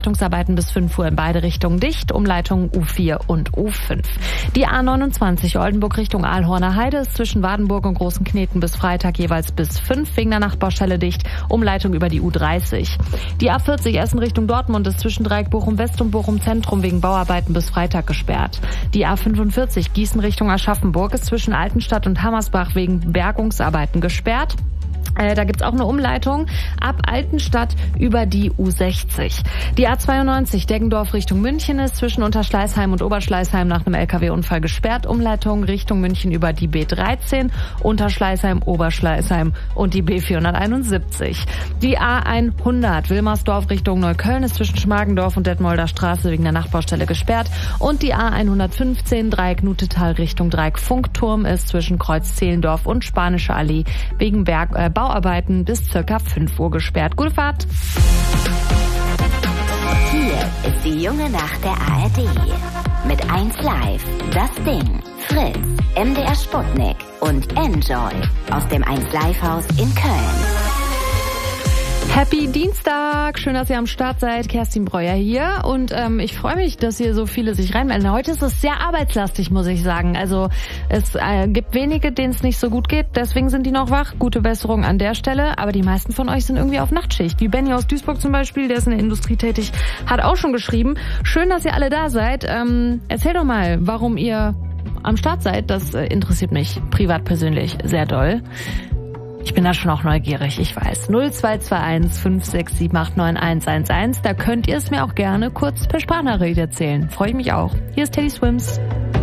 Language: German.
Rettungsarbeiten bis 5 Uhr in beide Richtungen dicht, Umleitung U4 und U5. Die A29 Oldenburg Richtung Aalhorner Heide ist zwischen Wadenburg und Großenkneten bis Freitag jeweils bis 5 wegen der Nachbaustelle dicht, Umleitung über die U30. Die A40 Essen Richtung Dortmund ist zwischen Dreieck Bochum West und Bochum Zentrum wegen Bauarbeiten bis Freitag gesperrt. Die A45 Gießen Richtung Aschaffenburg ist zwischen Altenstadt und Hammersbach wegen Bergungsarbeiten gesperrt. Da gibt's auch eine Umleitung ab Altenstadt über die U60. Die A92 Deggendorf Richtung München ist zwischen Unterschleißheim und Oberschleißheim nach einem LKW-Unfall gesperrt. Umleitung Richtung München über die B13, Unterschleißheim, Oberschleißheim und die B471. Die A100 Wilmersdorf Richtung Neukölln ist zwischen Schmargendorf und Detmolder Straße wegen der Nachbaustelle gesperrt. Und die A115 Dreieck Nutetal Richtung Dreieck Funkturm ist zwischen Kreuz Zehlendorf und Spanische Allee wegen Bauarbeiten bis circa 5 Uhr gesperrt. Gute Fahrt! Hier ist die junge Nacht der ARD. Mit 1 Live, Das Ding, Fritz, MDR Sputnik und Enjoy aus dem 1 Live Haus in Köln. Happy Dienstag! Schön, dass ihr am Start seid. Kerstin Breuer hier und ich freue mich, dass hier so viele sich reinmelden. Heute ist es sehr arbeitslastig, muss ich sagen. Also es gibt wenige, denen es nicht so gut geht, deswegen sind die noch wach. Gute Besserung an der Stelle, aber die meisten von euch sind irgendwie auf Nachtschicht. Wie Benny aus Duisburg zum Beispiel, der ist in der Industrie tätig, hat auch schon geschrieben. Schön, dass ihr alle da seid. Erzähl doch mal, warum ihr am Start seid. Das interessiert mich privat persönlich sehr doll. Ich bin da schon auch neugierig, ich weiß. 0221 567 89111. Da könnt ihr es mir auch gerne kurz per Sprachnachricht erzählen. Freue ich mich auch. Hier ist Teddy Swims.